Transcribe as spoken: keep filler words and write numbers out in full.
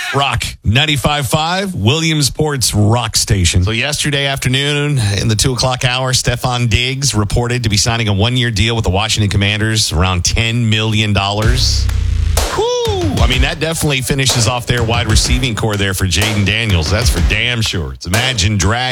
Rock ninety-five point five, Williamsport's Rock Station. So yesterday afternoon in the two o'clock hour, Stephon Diggs reported to be signing a one-year deal with the Washington Commanders, around ten million dollars. Whew. I mean, that definitely finishes off their wide receiving core there for Jaden Daniels. That's for damn sure. It's Imagine Dragons.